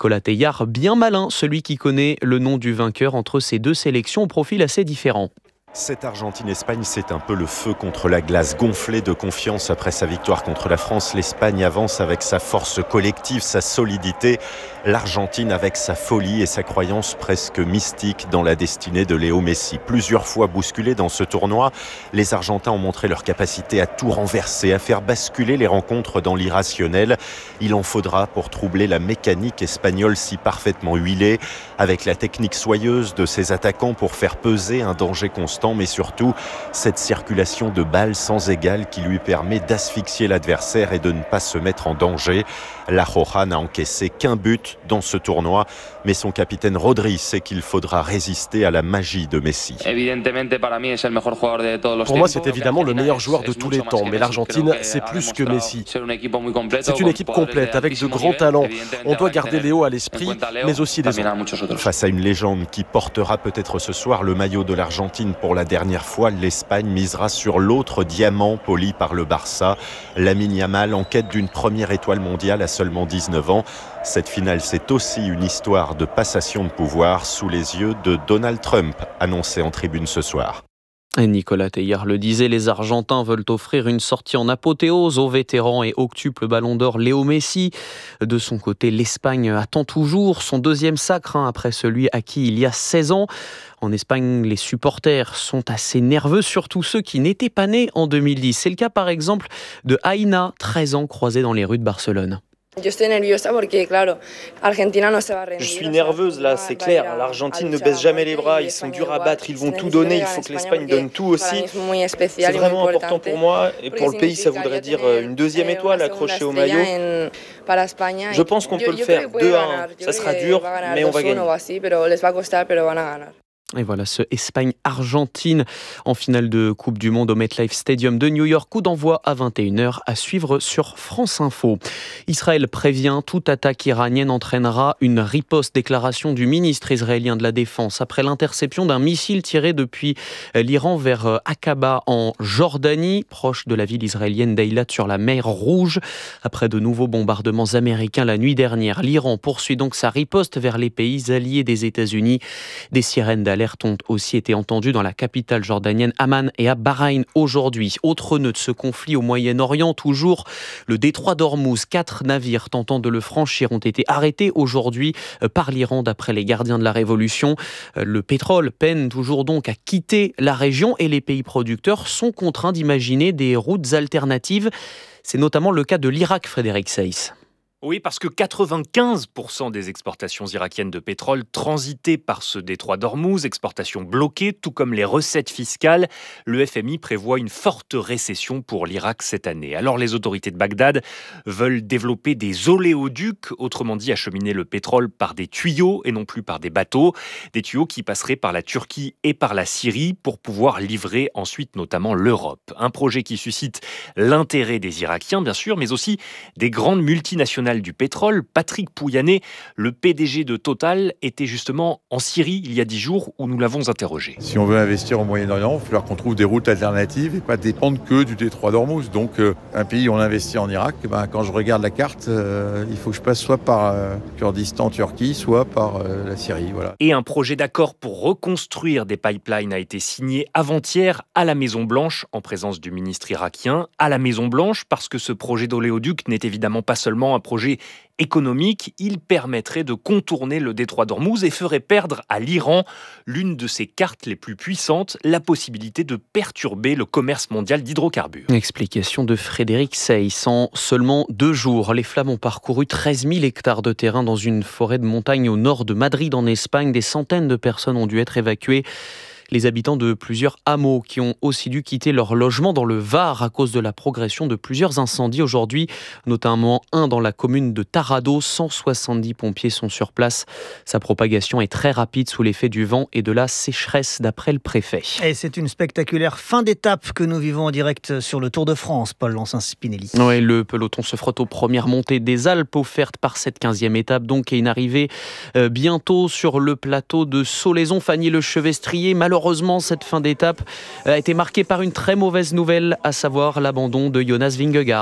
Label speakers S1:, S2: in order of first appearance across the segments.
S1: Nicolas Teilhard, bien malin, celui qui connaît le nom du vainqueur entre ces deux sélections au profil assez différent.
S2: Cette Argentine-Espagne, c'est un peu le feu contre la glace. Gonflée de confiance après sa victoire contre la France, l'Espagne avance avec sa force collective, sa solidité. L'Argentine avec sa folie et sa croyance presque mystique dans la destinée de Léo Messi. Plusieurs fois bousculés dans ce tournoi, les Argentins ont montré leur capacité à tout renverser, à faire basculer les rencontres dans l'irrationnel. Il en faudra pour troubler la mécanique espagnole si parfaitement huilée, avec la technique soyeuse de ses attaquants pour faire peser un danger constant, mais surtout cette circulation de balles sans égale qui lui permet d'asphyxier l'adversaire et de ne pas se mettre en danger. La Roja n'a encaissé qu'un but dans ce tournoi, mais son capitaine Rodri sait qu'il faudra résister à la magie de Messi.
S3: Pour moi, c'est évidemment le meilleur joueur de tous les temps, mais l'Argentine, c'est plus que Messi. C'est une équipe complète, avec de grands talents. On doit garder Léo à l'esprit, mais aussi les autres.
S2: Face à une légende qui portera peut-être ce soir le maillot de l'Argentine pour la dernière fois, l'Espagne misera sur l'autre diamant poli par le Barça. Lamine Yamal en quête d'une première étoile mondiale à seulement 19 ans. Cette finale, c'est aussi une histoire de passation de pouvoir sous les yeux de Donald Trump, annoncé en tribune ce soir.
S1: Et Nicolas Teilhard le disait, les Argentins veulent offrir une sortie en apothéose au vétéran et octuple ballon d'or Léo Messi. De son côté, l'Espagne attend toujours son deuxième sacre après celui acquis il y a 16 ans. En Espagne, les supporters sont assez nerveux, surtout ceux qui n'étaient pas nés en 2010. C'est le cas par exemple de Aina, 13 ans, croisée dans les rues de Barcelone.
S4: Je suis nerveuse là, c'est clair. L'Argentine ne baisse jamais les bras, ils sont durs à battre, ils vont tout donner, il faut que l'Espagne donne tout aussi. C'est vraiment important pour moi et pour le pays, ça voudrait dire une deuxième étoile accrochée au maillot. Je pense qu'on peut le faire, 2-1, ça sera dur, mais on va gagner.
S1: Et voilà ce Espagne-Argentine en finale de Coupe du Monde au MetLife Stadium de New York. Coup d'envoi à 21h à suivre sur France Info. Israël prévient, toute attaque iranienne entraînera une riposte. Déclaration du ministre israélien de la Défense après l'interception d'un missile tiré depuis l'Iran vers Aqaba en Jordanie, proche de la ville israélienne d'Eilat sur la mer Rouge. Après de nouveaux bombardements américains la nuit dernière, l'Iran poursuit donc sa riposte vers les pays alliés des États-Unis. Des sirènes d'alerte ont aussi été entendues dans la capitale jordanienne Amman et à Bahreïn aujourd'hui. Autre nœud de ce conflit au Moyen-Orient, toujours le détroit d'Ormuz. 4 navires tentant de le franchir ont été arrêtés aujourd'hui par l'Iran d'après les gardiens de la Révolution. Le pétrole peine toujours donc à quitter la région et les pays producteurs sont contraints d'imaginer des routes alternatives. C'est notamment le cas de l'Irak, Frédéric Seyss.
S5: Oui, parce que 95% des exportations irakiennes de pétrole transitaient par ce détroit d'Ormuz, exportations bloquées, tout comme les recettes fiscales. Le FMI prévoit une forte récession pour l'Irak cette année. Alors les autorités de Bagdad veulent développer des oléoducs, autrement dit acheminer le pétrole par des tuyaux et non plus par des bateaux. Des tuyaux qui passeraient par la Turquie et par la Syrie pour pouvoir livrer ensuite notamment l'Europe. Un projet qui suscite l'intérêt des Irakiens, bien sûr, mais aussi des grandes multinationales du pétrole. Patrick Pouyanné, le PDG de Total, était justement en Syrie il y a 10 jours où nous l'avons interrogé.
S6: Si on veut investir au Moyen-Orient, il va falloir qu'on trouve des routes alternatives et pas dépendre que du détroit d'Ormuz. Donc un pays où on investit en Irak, quand je regarde la carte, il faut que je passe soit par Kurdistan, Turquie, soit par la Syrie. Voilà.
S5: Et un projet d'accord pour reconstruire des pipelines a été signé avant-hier à la Maison-Blanche en présence du ministre irakien. À la Maison-Blanche parce que ce projet d'oléoduc n'est évidemment pas seulement un projet économique, il permettrait de contourner le détroit d'Ormuz et ferait perdre à l'Iran l'une de ses cartes les plus puissantes, la possibilité de perturber le commerce mondial d'hydrocarbures.
S1: Explication de Frédéric Seyss. En seulement 2 jours, les flammes ont parcouru 13 000 hectares de terrain dans une forêt de montagne au nord de Madrid en Espagne. Des centaines de personnes ont dû être évacuées. Les habitants de plusieurs hameaux qui ont aussi dû quitter leur logement dans le Var à cause de la progression de plusieurs incendies aujourd'hui, notamment un dans la commune de Taradó. 170 pompiers sont sur place. Sa propagation est très rapide sous l'effet du vent et de la sécheresse d'après le préfet.
S7: Et c'est une spectaculaire fin d'étape que nous vivons en direct sur le Tour de France, Paul Lancin-Spinelli.
S1: Oui, le peloton se frotte aux premières montées des Alpes offertes par cette 15e étape donc et une arrivée bientôt sur le plateau de Solaizon. Fanny Lechevestrier, malheureusement cette fin d'étape a été marquée par une très mauvaise nouvelle, à savoir l'abandon de Jonas Vingegaard.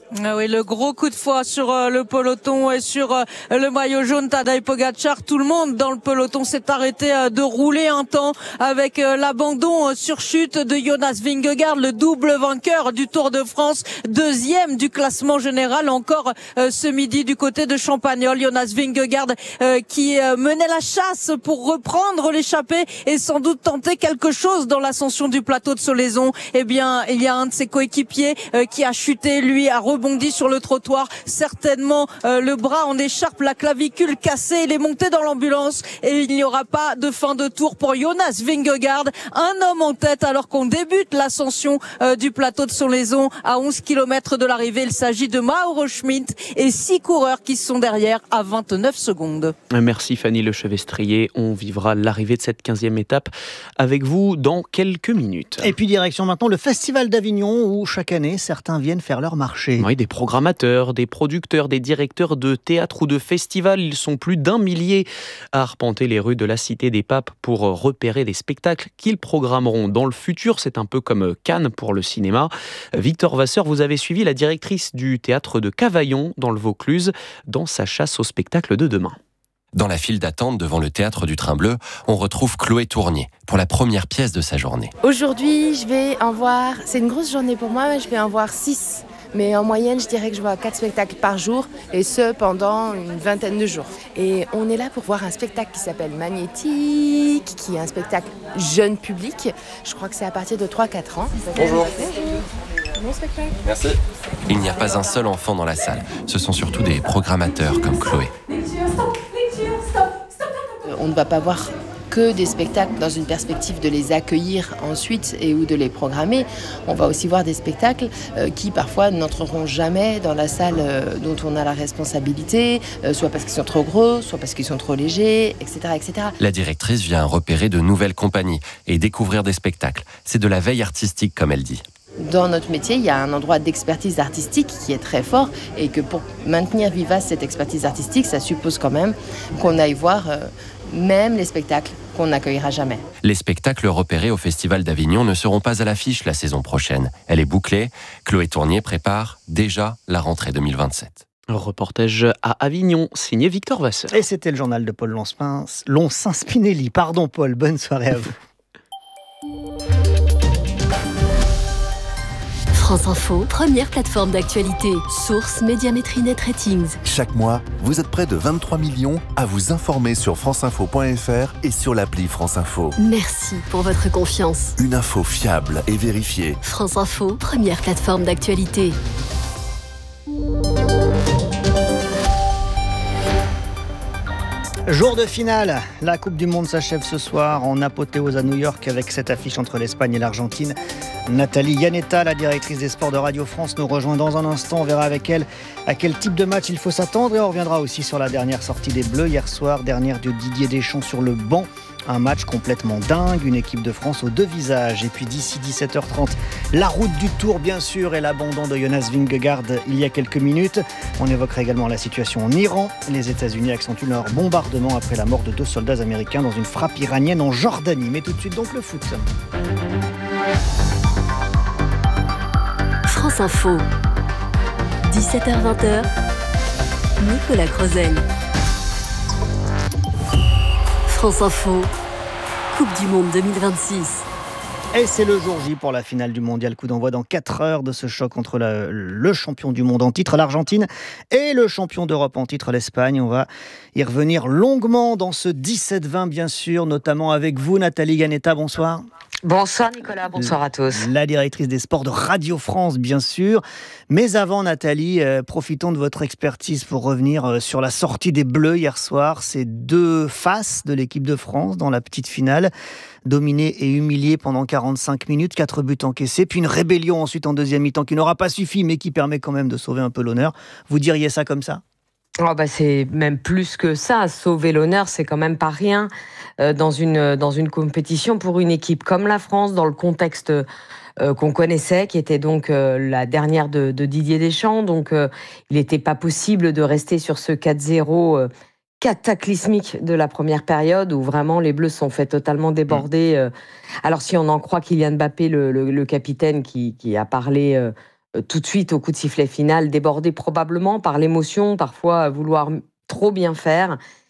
S8: Ah oui, le gros coup de foi sur le peloton et sur le maillot jaune Tadej Pogačar. Tout le monde dans le peloton s'est arrêté de rouler un temps avec l'abandon sur chute de Jonas Vingegaard, le double vainqueur du Tour de France, deuxième du classement général encore ce midi du côté de Champagnole. Jonas Vingegaard qui menait la chasse pour reprendre l'échappée et sans doute tenter quelque chose dans l'ascension du plateau de Solaison. Eh bien, il y a un de ses coéquipiers qui a chuté, lui a rebondi sur le trottoir, certainement le bras en écharpe, la clavicule cassée, il est monté dans l'ambulance et il n'y aura pas de fin de tour pour Jonas Vingegaard, un homme en tête alors qu'on débute l'ascension du plateau de Solaison à 11 km de l'arrivée. Il s'agit de Mauro Schmid et 6 coureurs qui sont derrière à 29 secondes.
S1: Merci Fanny Lechevestrier, on vivra l'arrivée de cette 15e étape avec vous dans quelques minutes.
S7: Et puis direction maintenant le Festival d'Avignon où chaque année certains viennent faire leur marché.
S1: Oui, des programmateurs, des producteurs, des directeurs de théâtre ou de festival. Ils sont plus d'1 millier à arpenter les rues de la Cité des Papes pour repérer des spectacles qu'ils programmeront dans le futur. C'est un peu comme Cannes pour le cinéma. Victor Vasseur, vous avez suivi la directrice du théâtre de Cavaillon dans le Vaucluse dans sa chasse au spectacle de demain.
S9: Dans la file d'attente devant le théâtre du Train Bleu, on retrouve Chloé Tournier pour la première pièce de sa journée.
S10: Aujourd'hui, je vais en voir, c'est une grosse journée pour moi, je vais en voir 6. Mais en moyenne, je dirais que je vois 4 spectacles par jour, et ce, pendant une vingtaine de jours. Et on est là pour voir un spectacle qui s'appelle Magnétique, qui est un spectacle jeune public. Je crois que c'est à partir de 3-4 ans.
S9: Bonjour.
S10: Bon spectacle.
S9: Merci. Il n'y a pas un seul enfant dans la salle. Ce sont surtout des programmateurs comme Chloé.
S10: On ne va pas voir que des spectacles dans une perspective de les accueillir ensuite et ou de les programmer. On va aussi voir des spectacles qui parfois n'entreront jamais dans la salle dont on a la responsabilité, soit parce qu'ils sont trop gros, soit parce qu'ils sont trop légers, etc., etc.
S9: La directrice vient repérer de nouvelles compagnies et découvrir des spectacles. C'est de la veille artistique, comme elle dit.
S10: Dans notre métier, il y a un endroit d'expertise artistique qui est très fort et que pour maintenir vivace cette expertise artistique, ça suppose quand même qu'on aille voir même les spectacles qu'on n'accueillera jamais.
S9: Les spectacles repérés au Festival d'Avignon ne seront pas à l'affiche la saison prochaine. Elle est bouclée. Chloé Tournier prépare déjà la rentrée 2027.
S1: Reportage à Avignon, signé Victor Vasseur.
S7: Et c'était le journal de Paul Lonsin-Spinelli. Pardon Paul, bonne soirée à vous.
S11: France Info, première plateforme d'actualité. Source Médiamétrie Net Ratings.
S12: Chaque mois, vous êtes près de 23 millions à vous informer sur franceinfo.fr et sur l'appli France Info.
S11: Merci pour votre confiance.
S12: Une info fiable et vérifiée.
S11: France Info, première plateforme d'actualité.
S7: Jour de finale, la Coupe du Monde s'achève ce soir en apothéose à New York avec cette affiche entre l'Espagne et l'Argentine. Nathalie Yanetta, la directrice des sports de Radio France, nous rejoint dans un instant. On verra avec elle à quel type de match il faut s'attendre et on reviendra aussi sur la dernière sortie des Bleus hier soir, dernière de Didier Deschamps sur le banc. Un match complètement dingue, une équipe de France aux deux visages. Et puis d'ici 17h30, la route du Tour bien sûr et l'abandon de Jonas Vingegaard il y a quelques minutes. On évoquera également la situation en Iran. Les États-Unis accentuent leur bombardement après la mort de 2 soldats américains dans une frappe iranienne en Jordanie. Mais tout de suite donc le foot.
S11: France Info, 17h-20h, Nicolas Crozel. France Info, Coupe du Monde 2026.
S7: Et c'est le jour J pour la finale du mondial. Coup d'envoi dans 4 heures de ce choc entre le champion du monde en titre, l'Argentine, et le champion d'Europe en titre, l'Espagne. On va y revenir longuement dans ce 17-20, bien sûr, notamment avec vous, Nathalie Yanetta. Bonsoir.
S13: Bonsoir Nicolas, bonsoir à tous.
S7: La directrice des sports de Radio France, bien sûr. Mais avant, Nathalie, profitons de votre expertise pour revenir sur la sortie des Bleus hier soir. Ces 2 faces de l'équipe de France dans la petite finale. Dominée et humiliée pendant 45 minutes, 4 buts encaissés, puis une rébellion ensuite en deuxième mi-temps qui n'aura pas suffi, mais qui permet quand même de sauver un peu l'honneur. Vous diriez ça comme ça ?
S13: Oh bah c'est même plus que ça. Sauver l'honneur, c'est quand même pas rien dans une compétition pour une équipe comme la France, dans le contexte qu'on connaissait, qui était donc la dernière de Didier Deschamps. Donc il n'était pas possible de rester sur ce 4-0 cataclysmique de la première période où vraiment les Bleus sont fait totalement déborder. Alors si on en croit Kylian Mbappé, le capitaine qui a parlé tout de suite au coup de sifflet final, débordés probablement par l'émotion, parfois à vouloir trop bien faire.